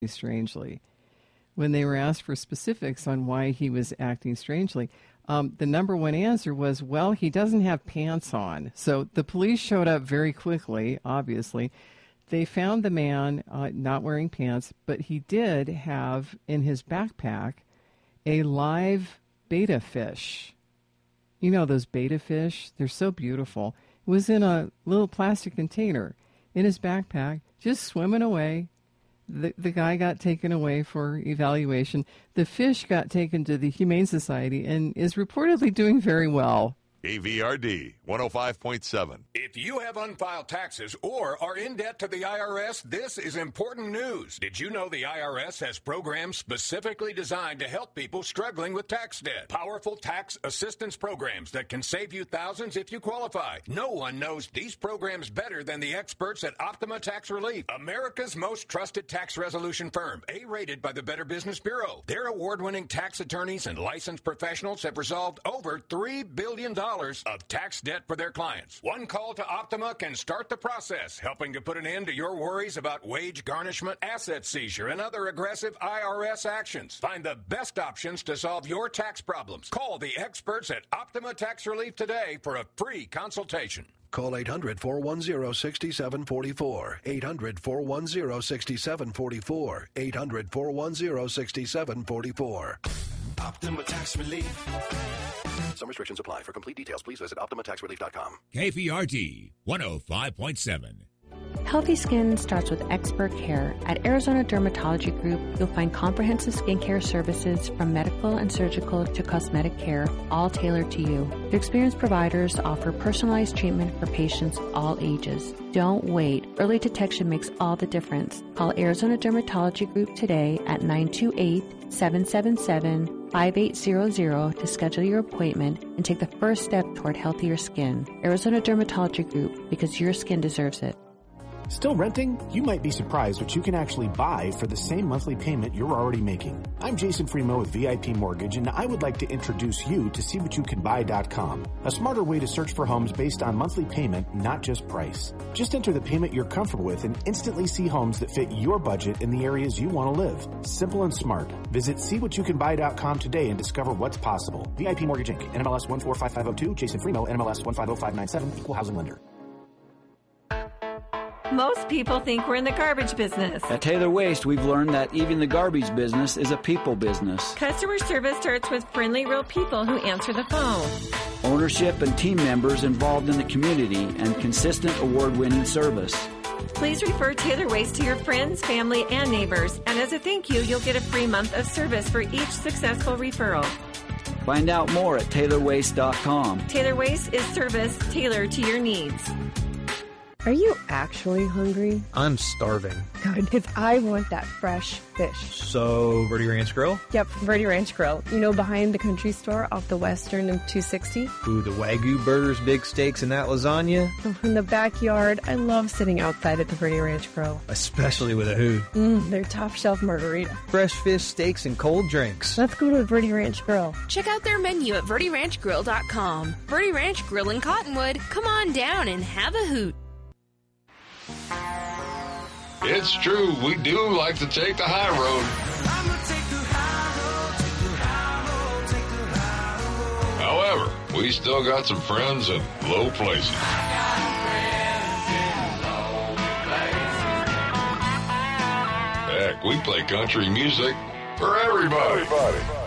strangely. When they were asked for specifics on why he was acting strangely, the number one answer was, well, he doesn't have pants on. So the police showed up very quickly, obviously. They found the man not wearing pants, but he did have in his backpack a live betta fish. You know those betta fish? They're so beautiful. It was in a little plastic container in his backpack, just swimming away. The guy got taken away for evaluation. The fish got taken to the Humane Society and is reportedly doing very well. KVRD 105.7. If you have unfiled taxes or are in debt to the IRS, this is important news. Did you know the IRS has programs specifically designed to help people struggling with tax debt? Powerful tax assistance programs that can save you thousands if you qualify. No one knows these programs better than the experts at Optima Tax Relief, America's most trusted tax resolution firm, A-rated by the Better Business Bureau. Their award-winning tax attorneys and licensed professionals have resolved over $3 billion of tax debt for their clients. One call to Optima can start the process, helping to put an end to your worries about wage garnishment, asset seizure, and other aggressive IRS actions. Find the best options to solve your tax problems. Call the experts at Optima Tax Relief today for a free consultation. Call 800-410-6744. 800-410-6744. 800-410-6744. Optima Tax Relief. Some restrictions apply. For complete details, please visit OptimaTaxRelief.com. KVRD 105.7. Healthy skin starts with expert care. At Arizona Dermatology Group, you'll find comprehensive skincare services from medical and surgical to cosmetic care, all tailored to you. Their experienced providers offer personalized treatment for patients all ages. Don't wait. Early detection makes all the difference. Call Arizona Dermatology Group today at 928-777-5800 to schedule your appointment and take the first step toward healthier skin. Arizona Dermatology Group, because your skin deserves it. Still renting? You might be surprised what you can actually buy for the same monthly payment you're already making. I'm Jason Fremo with VIP Mortgage, and I would like to introduce you to SeeWhatYouCanBuy.com, a smarter way to search for homes based on monthly payment, not just price. Just enter the payment you're comfortable with and instantly see homes that fit your budget in the areas you want to live. Simple and smart. Visit SeeWhatYouCanBuy.com today and discover what's possible. VIP Mortgage Inc. NMLS 145502. Jason Fremo. NMLS 150597. Equal housing lender. Most people think we're in the garbage business. At Taylor Waste, we've learned that even the garbage business is a people business. Customer service starts with friendly, real people who answer the phone. Ownership and team members involved in the community and consistent award-winning service. Please refer Taylor Waste to your friends, family, and neighbors. And as a thank you, you'll get a free month of service for each successful referral. Find out more at TaylorWaste.com. Taylor Waste is service tailored to your needs. Are you actually hungry? I'm starving. Good, because I want that fresh fish. So, Verde Ranch Grill? Yep, Verde Ranch Grill. You know, behind the country store off the western of 260? Ooh, the Wagyu burgers, big steaks, and that lasagna? In the backyard, I love sitting outside at the Verde Ranch Grill. Especially with a hoot. Their top shelf margarita. Fresh fish, steaks, and cold drinks. Let's go to the Verde Ranch Grill. Check out their menu at VerdeRanchGrill.com. Verde Ranch Grill in Cottonwood. Come on down and have a hoot. It's true, we do like to take the high road. However, we still got some friends in low places. Heck, we play country music for everybody.